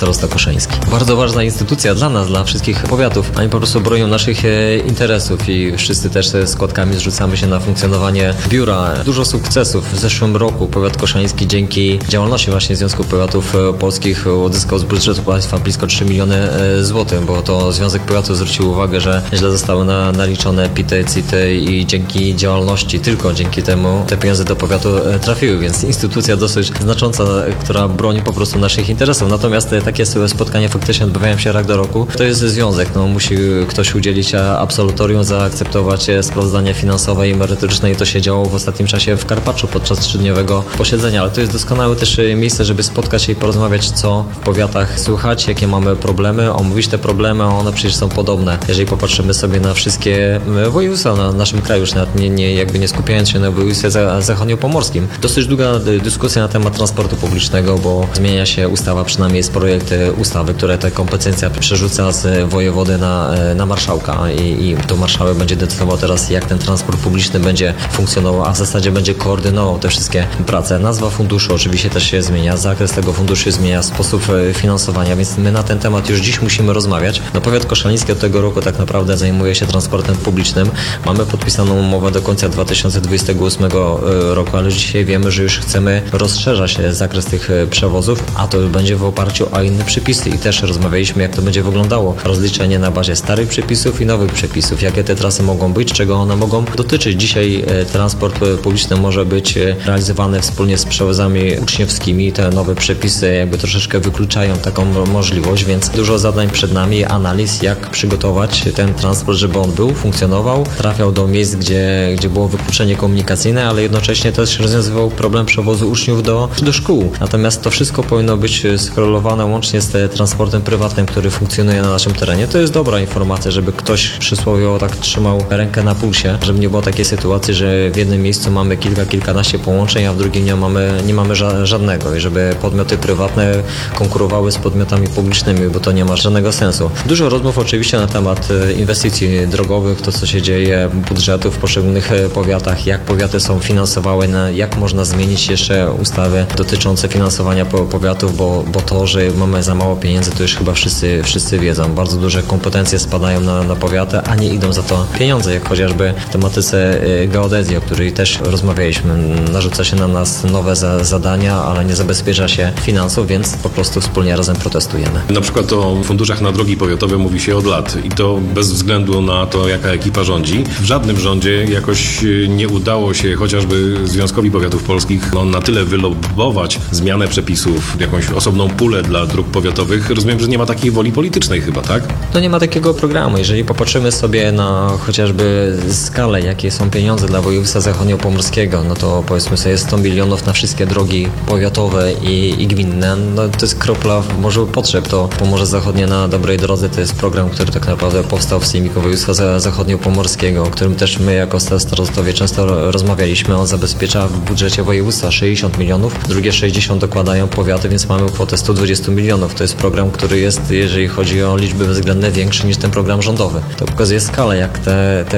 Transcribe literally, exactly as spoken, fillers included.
starosta Koszeński. Bardzo ważna instytucja dla nas, dla wszystkich powiatów. Oni po prostu bronią naszych e, interesów i wszyscy też ze składkami zrzucamy się na funkcjonowanie biura. Dużo sukcesów. W zeszłym roku powiat koszeński dzięki działalności właśnie Związku Powiatów Polskich uzyskał z budżetu państwa blisko trzy miliony złotych, bo to Związek Powiatów zwrócił uwagę, że źle zostały na, naliczone pity, city i dzięki działalności, tylko dzięki temu te pieniądze do powiatu trafiły, więc instytucja dosyć znacząca, która broni po prostu naszych interesów. Natomiast takie spotkania faktycznie odbywają się raz do roku. To jest związek, no musi ktoś udzielić absolutorium, zaakceptować sprawozdanie finansowe i merytoryczne i to się działo w ostatnim czasie w Karpaczu podczas trzydniowego posiedzenia, ale to jest doskonałe też miejsce, żeby spotkać się i porozmawiać, co w powiatach słychać, jakie mamy problemy, omówić te problemy, a one przecież są podobne. Jeżeli popatrzymy sobie na wszystkie województwa na naszym kraju, już nawet nie, nie, jakby nie skupiając się na województwie zachodniopomorskim. Dosyć długa dyskusja na temat transportu publicznego, bo zmienia się ustawa, przynajmniej jest projekt ustawy, które te kompetencje przerzuca z wojewody na, na marszałka i, i to marszałek będzie decydował teraz, jak ten transport publiczny będzie funkcjonował, a w zasadzie będzie koordynował te wszystkie prace. Nazwa funduszu oczywiście też się zmienia, zakres tego funduszu się zmienia, sposób finansowania, więc my na ten temat już dziś musimy rozmawiać. No powiat koszaliński od tego roku tak naprawdę zajmuje się transportem publicznym. Mamy podpisaną umowę do końca dwa tysiące dwudziestego ósmego roku, ale dzisiaj wiemy, że już chcemy rozszerzać zakres tych przewozów, a to będzie w oparciu o inne przepisy i też rozmawialiśmy, jak to będzie wyglądało. Rozliczenie na bazie starych przepisów i nowych przepisów, jakie te trasy mogą być, czego one mogą dotyczyć. Dzisiaj transport publiczny może być realizowany wspólnie z przewozami uczniowskimi. Te nowe przepisy jakby troszeczkę wykluczają taką możliwość, więc dużo zadań przed nami, analiz, jak przygotować ten transport, żeby on był, funkcjonował, trafiał do miejsc, gdzie, gdzie było wykluczenie komunikacyjne, ale jednocześnie też rozwiązywał problem przewozu uczniów do, do szkół. Natomiast to wszystko powinno być skorelowane łącznie z transportem prywatnym, który funkcjonuje na naszym terenie. To jest dobra informacja, żeby ktoś przysłowiowo tak trzymał rękę na pulsie, żeby nie było takiej sytuacji, że w jednym miejscu mamy kilka, kilkanaście połączeń, a w drugim nie mamy, nie mamy ża- żadnego i żeby podmioty prywatne konkurowały z podmiotami publicznymi, bo to nie ma żadnego sensu. Dużo rozmów oczywiście na temat inwestycji drogowych, to co się dzieje, budżetów w poszczególnych powiatach, jak powiaty są finansowane, jak można zmienić jeszcze ustawy dotyczące finansowania powiatów, bo, bo to, że mamy za mało pieniędzy, to już chyba wszyscy, wszyscy wiedzą. Bardzo duże kompetencje spadają na, na powiaty, a nie idą za to pieniądze, jak chociażby w tematyce geodezji, o której też rozmawialiśmy. Narzuca się na nas nowe za, zadania, ale nie zabezpiecza się finansów, więc po prostu wspólnie razem protestujemy. Na przykład o funduszach na drogi powiatowe mówi się od lat i to bez względu na to, jaka ekipa rządzi. W żadnym rządzie jakoś nie udało się chociażby Związkowi Powiatów Polskich no, na tyle wylobbować zmianę przepisów, jakąś osobną pulę dla dróg powiatowych. Rozumiem, że nie ma takiej woli politycznej chyba, tak? No nie ma takiego programu. Jeżeli popatrzymy sobie na chociażby skalę, jakie są pieniądze dla województwa zachodniopomorskiego, no to powiedzmy sobie sto milionów na wszystkie drogi powiatowe i, i gminne. No to jest kropla w morzu potrzeb. To Pomorze Zachodnie na dobrej drodze to jest program, który tak naprawdę powstał w Sejmiku Województwa Zachodniopomorskiego, o którym też my jako starostowie często rozmawialiśmy. On zabezpiecza w budżecie województwa sześćdziesiąt milionów, drugie sześćdziesiąt dokładają powiaty, więc mamy kwotę sto dwadzieścia milionów. To jest program, który jest, jeżeli chodzi o liczby względne, większy niż ten program rządowy. To pokazuje skalę, jak te, te